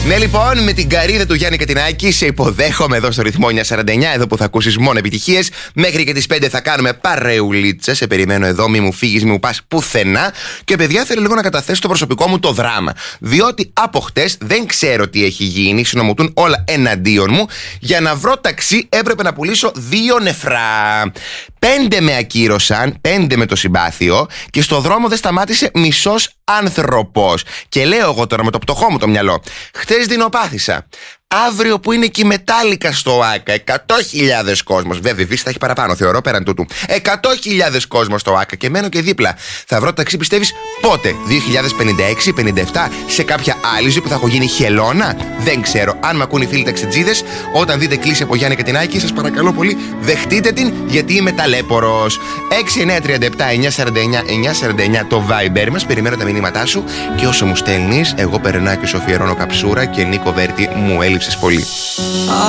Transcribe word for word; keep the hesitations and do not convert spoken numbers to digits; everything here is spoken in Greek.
Ναι, λοιπόν, με την καρύδα του Γιάννη Κατινάκη σε υποδέχομαι εδώ στο ρυθμό εννιακόσια σαράντα εννιά. Εδώ που θα ακούσεις μόνο επιτυχίες. Μέχρι και τις πέντε θα κάνουμε παρεουλίτσα. Σε περιμένω εδώ, μη μου φύγεις, μη μου πας πουθενά. Και παιδιά, θέλω λίγο να καταθέσω το προσωπικό μου το δράμα. Διότι από χτες δεν ξέρω τι έχει γίνει. Συνομωτούν όλα εναντίον μου. Για να βρω ταξί έπρεπε να πουλήσω δύο νεφρά. Πέντε με ακύρωσαν, πέντε με το συμπάθειο. Και στο δρόμο δεν σταμάτησε μισός άνθρωπος. Και λέω εγώ τώρα με το πτωχό μου το μυαλό. Χτες δεινοπάθησα. Αύριο που είναι και η μετάλλικα στο ΆΚΑ, εκατό χιλιάδες κόσμος. Βέβαια, η Βύση θα έχει παραπάνω, θεωρώ, πέραν τούτου. εκατό χιλιάδες κόσμος στο ΆΚΑ και μένω και δίπλα. Θα βρω ταξί, πιστεύεις, πότε? δύο χιλιάδες πενήντα έξι, πενήντα επτά, σε κάποια άλλη ζωή που θα έχω γίνει χελώνα? Δεν ξέρω. Αν με ακούν οι φίλοι ταξιτζίδες, όταν δείτε κλίση από Γιάννη Κατινάκη, σας παρακαλώ πολύ, δεχτείτε την, γιατί είμαι ταλέπορος. έξι εννιά τρία επτά εννιακόσια σαράντα εννιά εννιακόσια σαράντα εννιά το Viber μας. Περιμένω τα μηνύματά σου και όσο μου στέλνεις, εγώ περνάω και σου αφιερώνω καψούρα και Νίκο Βέρτη, μου έλειψες πολύ.